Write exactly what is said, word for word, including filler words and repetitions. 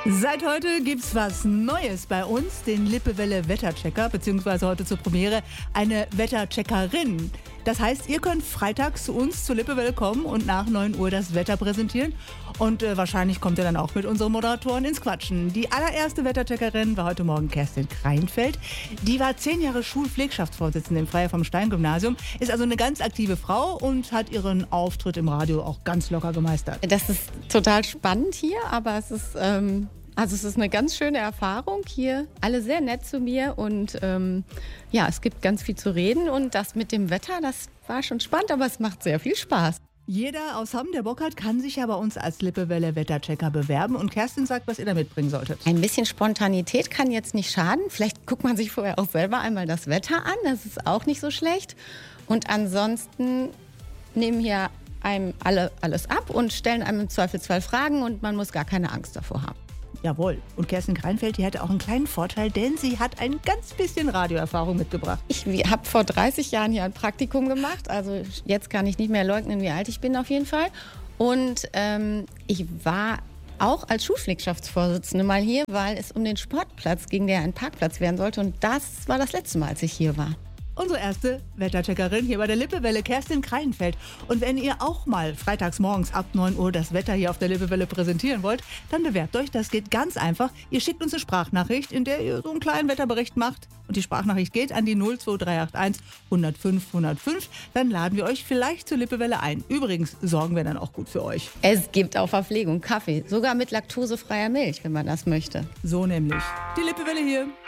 Seit heute gibt's was Neues bei uns, den Lippewelle Wetterchecker, beziehungsweise heute zur Premiere eine Wettercheckerin. Das heißt, ihr könnt freitags zu uns zur Lippewelle kommen und nach neun Uhr das Wetter präsentieren. Und äh, wahrscheinlich kommt ihr dann auch mit unseren Moderatoren ins Quatschen. Die allererste Wettercheckerin war heute Morgen Kerstin Kreinfeld. Die war zehn Jahre Schulpflegschaftsvorsitzende im Freiherr vom Stein Gymnasium, ist also eine ganz aktive Frau und hat ihren Auftritt im Radio auch ganz locker gemeistert. Das ist total spannend hier, aber es ist... Ähm Also es ist eine ganz schöne Erfahrung hier. Alle sehr nett zu mir und ähm, ja, es gibt ganz viel zu reden. Und das mit dem Wetter, das war schon spannend, aber es macht sehr viel Spaß. Jeder aus Hamm, der Bock hat, kann sich ja bei uns als Lippewelle Wetterchecker bewerben. Und Kerstin sagt, was ihr da mitbringen solltet. Ein bisschen Spontanität kann jetzt nicht schaden. Vielleicht guckt man sich vorher auch selber einmal das Wetter an. Das ist auch nicht so schlecht. Und ansonsten nehmen hier einem alle alles ab und stellen einem im Zweifelsfall Fragen. Und man muss gar keine Angst davor haben. Jawohl. Und Kerstin Kreinfeld, die hatte auch einen kleinen Vorteil, denn sie hat ein ganz bisschen Radioerfahrung mitgebracht. Ich habe vor dreißig Jahren hier ein Praktikum gemacht. Also jetzt kann ich nicht mehr leugnen, wie alt ich bin auf jeden Fall. Und ähm, ich war auch als Schulpflegschaftsvorsitzende mal hier, weil es um den Sportplatz ging, der ein Parkplatz werden sollte. Und das war das letzte Mal, als ich hier war. Unsere erste Wettercheckerin hier bei der Lippewelle, Kerstin Kreinfeld. Und wenn ihr auch mal freitags morgens ab neun Uhr das Wetter hier auf der Lippewelle präsentieren wollt, dann bewerbt euch. Das geht ganz einfach. Ihr schickt uns eine Sprachnachricht, in der ihr so einen kleinen Wetterbericht macht. Und die Sprachnachricht geht an die null zwei drei acht eins hundertfünf hundertfünf. Dann laden wir euch vielleicht zur Lippewelle ein. Übrigens sorgen wir dann auch gut für euch. Es gibt auch Verpflegung, Kaffee, sogar mit laktosefreier Milch, wenn man das möchte. So nämlich. Die Lippewelle hier.